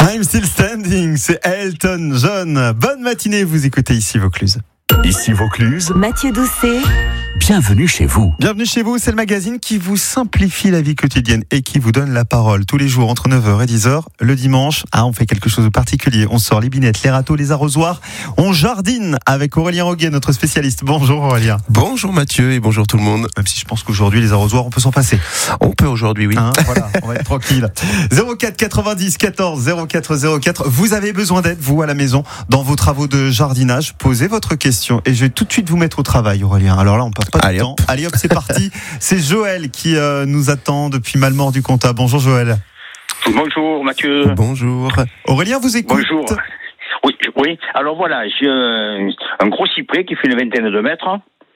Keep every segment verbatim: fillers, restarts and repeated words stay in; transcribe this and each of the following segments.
I'm Still Standing, c'est Elton John. Bonne matinée, vous écoutez ici Vaucluse. Ici Vaucluse, Mathieu Doucet. bienvenue chez vous. Bienvenue chez vous, c'est le magazine qui vous simplifie la vie quotidienne et qui vous donne la parole tous les jours entre neuf heures et dix heures. Le dimanche, ah, on fait quelque chose de particulier. On sort les binettes, les râteaux, les arrosoirs. On jardine avec Aurélien Roguet, notre spécialiste. Bonjour Aurélien. Bonjour Mathieu et bonjour tout le monde. Même si je pense qu'aujourd'hui, les arrosoirs, on peut s'en passer. On peut aujourd'hui, oui. Hein, voilà, on va être tranquille. zéro quatre quatre-vingt-dix quatorze zéro quatre zéro quatre. Vous avez besoin d'aide, vous, à la maison, dans vos travaux de jardinage. Posez votre question et je vais tout de suite vous mettre au travail, Aurélien. Alors là, on perd pas de Allez, temps. Allez hop, c'est parti. C'est Joël qui euh, nous attend depuis Malmort-du-Comtat. Bonjour Joël. Bonjour Mathieu. Bonjour. Aurélien vous écoute. Bonjour. Oui, oui. Alors voilà, j'ai un, un gros cyprès qui fait une vingtaine de mètres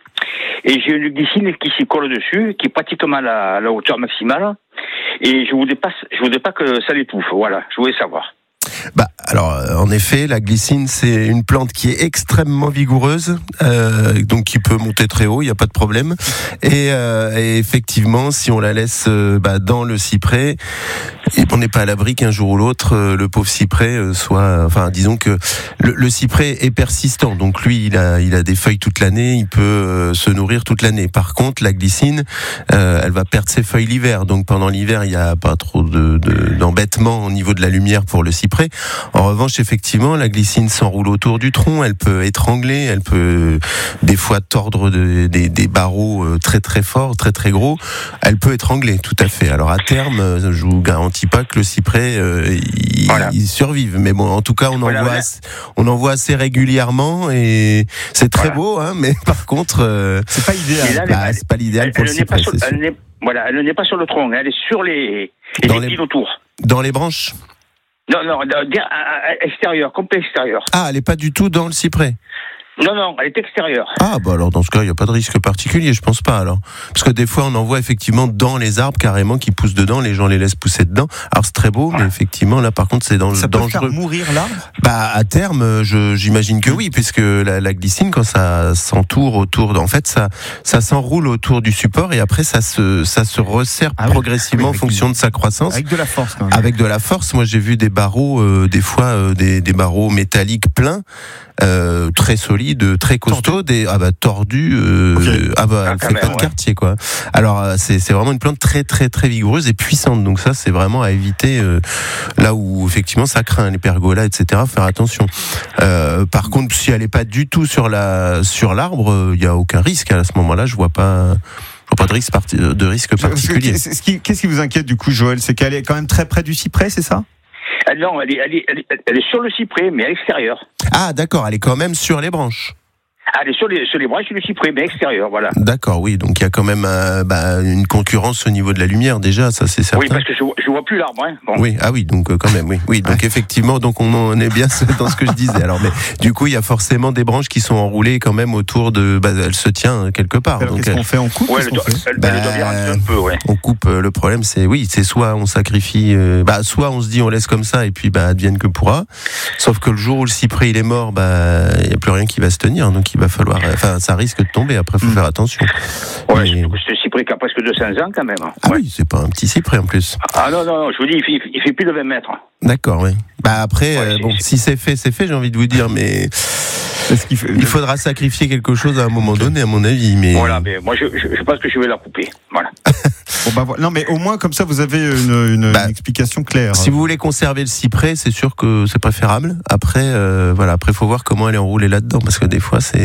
et j'ai une glycine qui s'y colle dessus, qui est pratiquement à la, à la hauteur maximale. Et je voudrais pas, je voudrais pas que ça l'étouffe. Voilà, je voulais savoir. Bah, alors, euh, en effet, la glycine, c'est une plante qui est extrêmement vigoureuse, euh, donc qui peut monter très haut, il n'y a pas de problème. Et, euh, et effectivement, si on la laisse euh, bah, dans le cyprès, et on n'est pas à l'abri qu'un jour ou l'autre, euh, le pauvre cyprès euh, soit... Enfin, disons que le, le cyprès est persistant, donc lui, il a, il a des feuilles toute l'année, il peut euh, se nourrir toute l'année. Par contre, la glycine, euh, elle va perdre ses feuilles l'hiver, donc pendant l'hiver, il n'y a pas trop de, de, d'embêtement au niveau de la lumière pour le cyprès. En revanche, effectivement, la glycine s'enroule autour du tronc, elle peut étrangler, elle peut des fois tordre de, des, des barreaux très très forts, très très gros. Elle peut étrangler, tout à fait. Alors à terme, je vous garantis pas que le cyprès euh, il, voilà. il survive, mais bon, en tout cas, on en voilà, voit, voilà. assez, on en voit assez régulièrement et c'est très voilà. beau, hein. Mais par contre, euh, C'est pas idéal. là, bah, c'est pas l'idéal elle, pour elle le n'est pas cyprès. sur, C'est sûr. elle n'est, voilà, elle n'est pas sur le tronc, elle est sur les, les Dans les- épines autour. Dans les branches. Non, non, extérieur, complet extérieur. Ah, elle est pas du tout dans le cyprès. Non, non, elle est extérieure. Ah, bah alors dans ce cas, il n'y a pas de risque particulier, je pense pas alors. Parce que des fois, on en voit effectivement dans les arbres carrément qui poussent dedans, les gens les laissent pousser dedans. Alors c'est très beau, mais effectivement, là par contre, c'est dans, Ça peut dangereux. faire mourir l'arbre. Bah à terme, je, j'imagine que oui, puisque la, la glycine, quand ça s'entoure autour, de, en fait, ça, ça s'enroule autour du support et après ça se, ça se resserre Ah oui. progressivement Oui, en fonction une- de sa croissance. Avec de la force quand même. Avec de la force, moi j'ai vu des barreaux, euh, des fois euh, des, des barreaux métalliques pleins, euh, très solides, très costauds, des ah bah tordus, euh, Okay. ah bah Ah, elle quand fait même, pas de ouais. quartier quoi. Alors euh, c'est c'est vraiment une plante très très très vigoureuse et puissante, donc ça c'est vraiment à éviter euh, là où effectivement ça craint les pergolas et cetera. Faire attention. Euh, par contre, si elle est pas du tout sur la sur l'arbre, il y a aucun risque à ce moment-là. Je vois pas. Je vois pas de risque, parti- de risque Parce que particulier. Qu'est-ce qui, qu'est-ce qui vous inquiète du coup, Joël? C'est qu'elle est quand même très près du cyprès, c'est ça? Elle, non, elle est, elle, est, elle, est, elle est sur le cyprès, mais à l'extérieur. Ah d'accord, elle est quand même sur les branches. Elle est sur les, sur les branches du cyprès, mais extérieur, voilà. D'accord, oui, donc il y a quand même euh, bah, une concurrence au niveau de la lumière déjà, ça c'est certain. Oui, parce que je, je vois plus l'arbre, hein. Bon. Oui, ah oui, donc euh, quand même, oui, oui, donc effectivement, donc on, on est bien dans ce que je disais. Alors, mais du coup, il y a forcément des branches qui sont enroulées quand même autour de, bah, elle se tient quelque part. Alors, donc qu'est-ce elle- qu'on fait? On coupe? Ouais, Qu'est-ce elle qu'on doit, fait? elle, Bah, elle doit bien rentrer un peu, ouais. on coupe. euh, Le problème, c'est oui, c'est soit on sacrifie, euh, bah, soit on se dit on laisse comme ça et puis bah advienne que pourra. Sauf que le jour où le cyprès il est mort, bah il y a plus rien qui va se tenir, donc il va falloir, enfin ça risque de tomber. Après, faut Mm. faire attention. Ouais, Mais- surtout que c'est un cyprès qui a presque deux cents ans quand même. Ah Ouais. oui, c'est pas un petit cyprès en plus. Ah non, non, non, je vous dis, il fait, il fait plus de vingt mètres. D'accord, oui. Bah après, Ouais, euh, c'est- bon, c'est- si c'est fait, c'est fait. J'ai envie de vous dire, mais Est-ce qu'il fait- il faudra sacrifier quelque chose à un moment donné, à mon avis. Mais Voilà, mais moi je, je, je pense que je vais la couper. Voilà. Bon, bah, voilà. Non, mais au moins, comme ça, vous avez une, une, Bah, une explication claire. si vous voulez conserver le cyprès, c'est sûr que c'est préférable. Après, euh, voilà, après faut voir comment elle est enroulée là-dedans, parce que des fois c'est.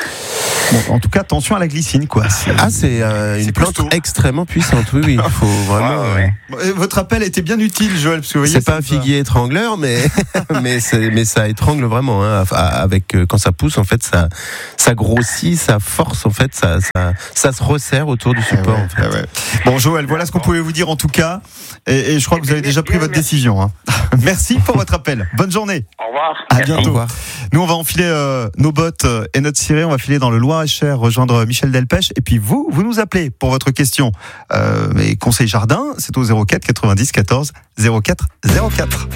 Bon, en tout cas, attention à la glycine, quoi. C'est- Ah, c'est euh, une C'est plante costaud. extrêmement puissante. Oui, oui. Il faut vraiment. Ouais, ouais, ouais. Bon, et votre appel était bien utile, Joël, parce que vous voyez. C'est pas ça un me- figuier étrangleur, mais mais c'est- mais ça étrangle vraiment. Hein, avec euh, quand ça pousse, en fait, ça ça grossit, ça force, en fait, ça ça, ça se resserre autour du Ah support. ouais, en fait. ah ouais. Bon, Joël, voilà ce qu'on pouvait vous dire en tout cas. Et, et je crois que vous avez déjà pris votre décision. Hein. Merci pour votre appel. Bonne journée. Au revoir. À Merci. Au bientôt. revoir. Nous, on va enfiler euh, nos bottes euh, et notre ciré. On va filer dans le Loir-et-Cher, rejoindre Michel Delpech. Et puis vous, vous nous appelez pour votre question. Euh, mais conseil jardin, c'est au zéro quatre quatre-vingt-dix quatorze zéro quatre zéro quatre.